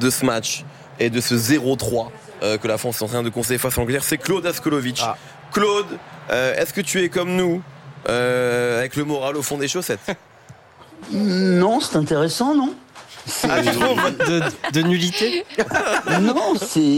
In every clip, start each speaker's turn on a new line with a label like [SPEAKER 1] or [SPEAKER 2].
[SPEAKER 1] de ce match et de ce 0-3 que la France est en train de conseiller face à l'Angleterre, c'est Claude Askolovic. Claude, est-ce que tu es comme nous, avec le moral au fond des chaussettes?
[SPEAKER 2] Non, c'est intéressant, non?
[SPEAKER 3] De nullité?
[SPEAKER 2] Non,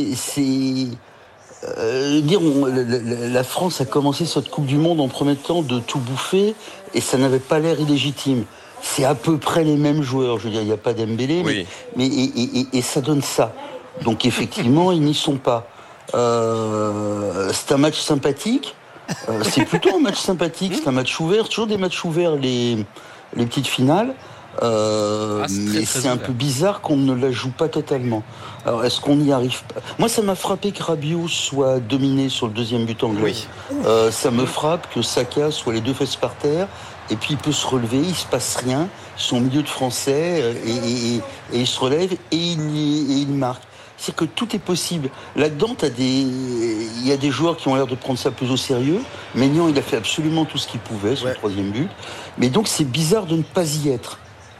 [SPEAKER 2] la France a commencé cette Coupe du Monde en promettant de tout bouffer et ça n'avait pas l'air illégitime. C'est à peu près les mêmes joueurs, je veux dire, il n'y a pas d'Embélé,
[SPEAKER 1] oui.
[SPEAKER 2] mais ça donne ça. Donc effectivement, ils n'y sont pas. C'est un match sympathique. C'est plutôt un match sympathique, c'est un match ouvert, toujours des matchs ouverts, les petites finales. Mais c'est un peu bizarre qu'on ne la joue pas totalement. Alors est-ce qu'on y arrive pas? Moi ça m'a frappé que Rabiot soit dominé sur le deuxième but anglais. Ça me frappe que Saka soit les deux fesses par terre et puis il peut se relever, il se passe rien, son milieu de français et il se relève et il marque. C'est que tout est possible. Là-dedans, il y a des joueurs qui ont l'air de prendre ça plus au sérieux. Maignan, il a fait absolument tout ce qu'il pouvait sur le troisième but. Mais donc, c'est bizarre de ne pas y être.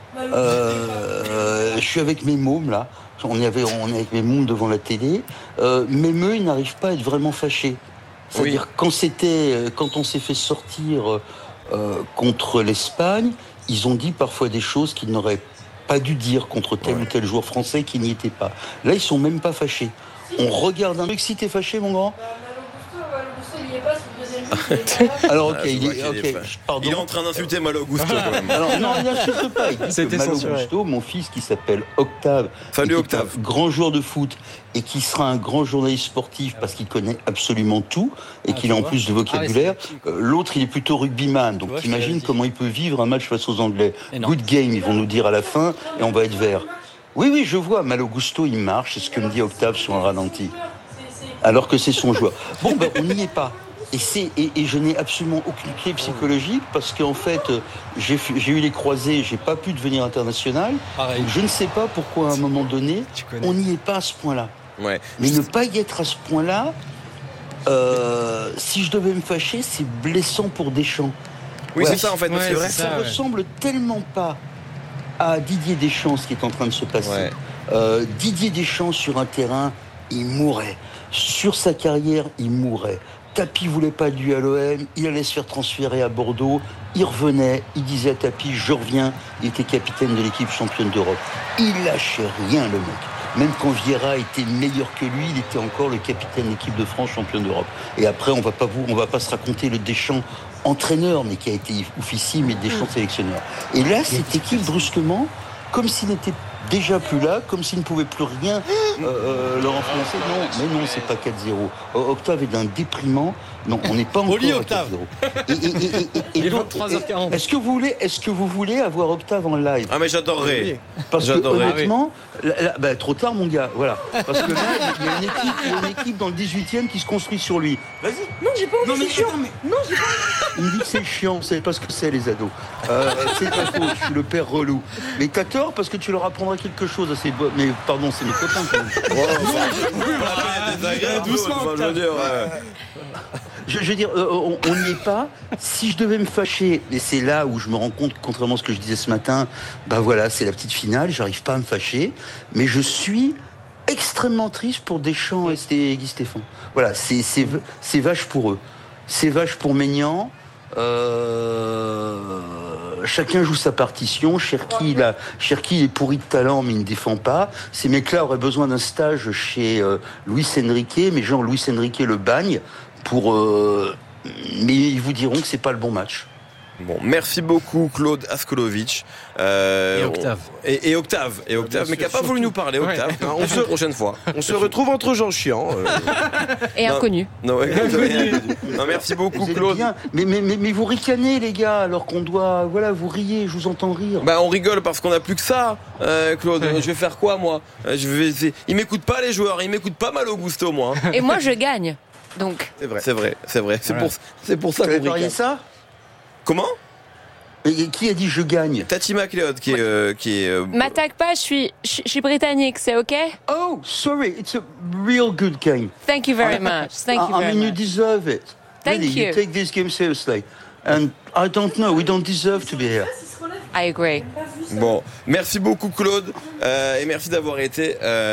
[SPEAKER 2] Je suis avec mes mômes, là. On est avec mes mômes devant la télé. Même eux, ils n'arrivent pas à être vraiment fâchés. C'est-à-dire, quand on s'est fait sortir contre l'Espagne, ils ont dit parfois des choses qu'ils n'auraient pas dû dire contre tel ou tel joueur français qui n'y était pas. Là, ils sont même pas fâchés. On regarde un truc. Si t'es fâché, mon grand? Alors ok, pardon.
[SPEAKER 1] Il est en train d'insulter Malo Gusto quand même.
[SPEAKER 2] Alors non, il n'insulte pas. Il dit que Malo Gusto, mon fils qui s'appelle Octave,
[SPEAKER 1] salut Octave,
[SPEAKER 2] grand joueur de foot et qui sera un grand journaliste sportif parce qu'il connaît absolument tout et qu'il a en plus de vocabulaire. L'autre, il est plutôt rugbyman, donc t'imagines comment il peut vivre un match face aux Anglais. Good game, ils vont nous dire à la fin et on va être vert. Oui, je vois, Malo Gusto, il marche, c'est ce que me dit Octave sur un ralenti. Alors que c'est son joueur. Bon, on n'y est pas. Et je n'ai absolument aucune clé psychologique parce qu'en fait, j'ai eu les croisés, j'ai pas pu devenir international. Donc je ne sais pas pourquoi à un moment donné, on n'y est pas à ce point-là.
[SPEAKER 1] Ouais.
[SPEAKER 2] Mais ne pas y être à ce point-là, si je devais me fâcher, c'est blessant pour Deschamps.
[SPEAKER 1] Oui, c'est ça en fait.
[SPEAKER 2] C'est vrai. Ça ressemble tellement pas à Didier Deschamps, ce qui est en train de se passer. Didier Deschamps sur un terrain, il mourrait. Sur sa carrière, il mourrait. Tapi voulait pas de lui à l'OM, il allait se faire transférer à Bordeaux, il revenait, il disait à Tapi, je reviens, il était capitaine de l'équipe championne d'Europe. Il lâchait rien, le mec. Même quand Vieira était meilleur que lui, il était encore le capitaine de l'équipe de France championne d'Europe. Et après, on va pas se raconter le Deschamps entraîneur, mais qui a été oufissime, et Deschamps sélectionneur. Et là, cette équipe, brusquement, comme s'il n'était déjà plus là, comme s'il ne pouvait plus rien leur influencer. Non, mais non, c'est pas 4-0. Octave est d'un déprimant. Non, on n'est pas encore à 4-0.
[SPEAKER 3] Et donc, 23h40.
[SPEAKER 2] Est-ce que vous voulez avoir Octave en live?
[SPEAKER 1] Ah mais j'adorerais.
[SPEAKER 2] Parce que honnêtement, trop tard mon gars, voilà. Parce que là, il y a une équipe dans le 18e qui se construit sur lui. Vas-y.
[SPEAKER 4] Non, j'ai pas envie, c'est chiant.
[SPEAKER 2] Non, j'ai pas envie. Il me dit que c'est chiant, vous savez pas ce que c'est les ados. C'est pas faux, je suis le père relou. Mais t'as tort parce que tu leur apprendras quelque chose à ces mais pardon, c'est mes copains quand même.
[SPEAKER 1] Doucement,
[SPEAKER 2] je veux dire, on n'y est pas. Si je devais me fâcher, et c'est là où je me rends compte, contrairement à ce que je disais ce matin, voilà, c'est la petite finale, j'arrive pas à me fâcher, mais je suis extrêmement triste pour Deschamps et Guy Stéphane. Voilà, c'est vache pour eux. C'est vache pour Maignan. Chacun joue sa partition. Cherki est pourri de talent, mais il ne défend pas. Ces mecs-là auraient besoin d'un stage chez Luis Enrique, mais genre Luis Enrique le bagne mais ils vous diront que c'est pas le bon match.
[SPEAKER 1] Bon, merci beaucoup Claude Askolovic.
[SPEAKER 3] Et Octave.
[SPEAKER 1] Et Octave, mais qui n'a pas voulu nous parler, Octave. On se prochaine fois.
[SPEAKER 5] On se retrouve entre gens chiants.
[SPEAKER 4] Et inconnus.
[SPEAKER 1] Non, merci beaucoup Claude.
[SPEAKER 2] Mais vous ricanez les gars, alors qu'on doit... Voilà, vous riez, je vous entends rire.
[SPEAKER 1] On rigole parce qu'on n'a plus que ça, Claude. Je vais faire quoi moi? Ils m'écoutent pas les joueurs, ils m'écoutent pas Malo Gusto moi.
[SPEAKER 4] Et moi je gagne. Donc.
[SPEAKER 1] C'est vrai. C'est pour ça
[SPEAKER 2] qu'on
[SPEAKER 1] ricane.
[SPEAKER 2] Vous ça?
[SPEAKER 1] Comment?
[SPEAKER 2] Et qui a dit je gagne?
[SPEAKER 1] Tati McLeod qui est
[SPEAKER 4] M'attaque pas, je suis britannique, c'est ok?
[SPEAKER 2] Oh, sorry, it's a real good game.
[SPEAKER 4] Thank you very much.
[SPEAKER 2] You deserve it.
[SPEAKER 4] Thank
[SPEAKER 2] really, you take this game seriously. And I don't know, we don't deserve to be here.
[SPEAKER 4] I agree.
[SPEAKER 1] Bon, merci beaucoup Claude et merci d'avoir été